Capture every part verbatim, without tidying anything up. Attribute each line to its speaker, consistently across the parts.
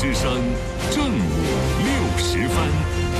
Speaker 1: 之声正午六时分。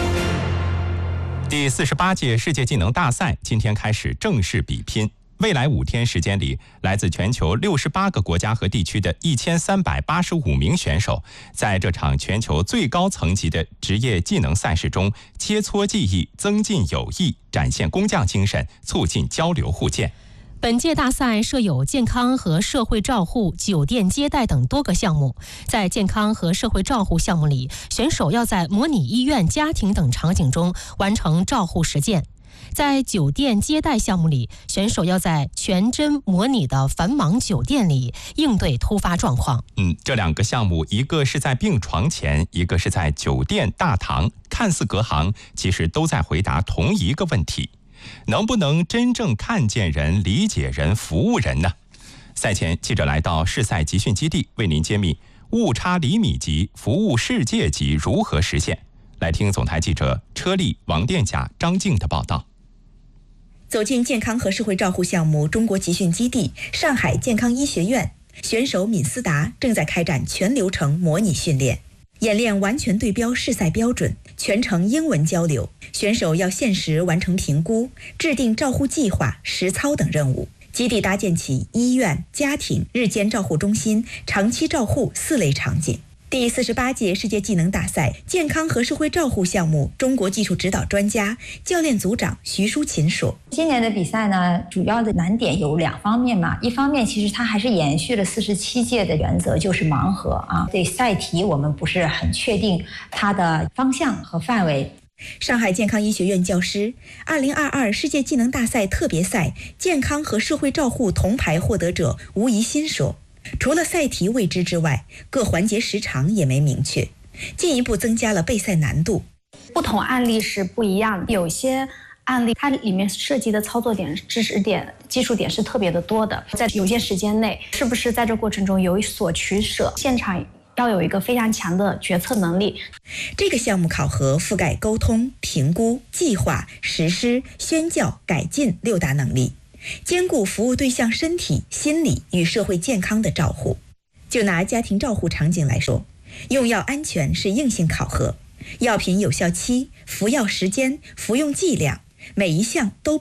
Speaker 2: 第四十八届世界技能大赛今天开始正式比拼。未来五天时间里，来自全球六十八个国家和地区的一千三百八十五名选手，在这场全球最高层级的职业技能赛事中切磋技艺，增进友谊，展现工匠精神，促进交流互鉴。
Speaker 3: 本届大赛设有健康和社会照护、酒店接待等多个项目。在健康和社会照护项目里，选手要在模拟医院、家庭等场景中完成照护实践。在酒店接待项目里，选手要在全真模拟的繁忙酒店里应对突发状况。
Speaker 2: 嗯，这两个项目，一个是在病床前，一个是在酒店大堂，看似隔行，其实都在回答同一个问题：能不能真正看见人、理解人、服务人呢？赛前，记者来到世赛集训基地，为您揭秘误差厘米级、服务世界级如何实现。来听总台记者车丽、王殿甲、张静的报道。
Speaker 4: 走进健康和社会照护项目中国集训基地上海健康医学院，选手闵思达正在开展全流程模拟训练，演练完全对标试赛标准，全程英文交流。选手要限时完成评估，制定照护计划、实操等任务。基地搭建起医院、家庭、日间照护中心、长期照护四类场景。第四十八届世界技能大赛健康和社会照护项目中国技术指导专家、教练组长徐淑琴说：“
Speaker 5: 今年的比赛呢，主要的难点有两方面嘛。一方面，其实它还是延续了四十七届的原则，就是盲盒啊。对赛题我们不是很确定它的方向和范围。”
Speaker 4: 上海健康医学院教师，二零二二世界技能大赛特别赛健康和社会照护铜牌获得者吴怡欣说：“除了赛题未知之外，各环节时长也没明确，进一步增加了备赛难度。
Speaker 6: 不同案例是不一样的，有些案例它里面涉及的操作点、知识点、技术点是特别的多的，在有限时间内，是不是在这过程中有所取舍？现场要有一个非常强的决策能力。”
Speaker 4: 这个项目考核覆盖沟通、评估、计划、实施、宣教、改进六大能力，兼顾服务对象身体、心理与社会健康的照护。就拿家庭照护场景来说，用药安全是硬性考核，药品有效期、服药时间、服用剂量，每一项都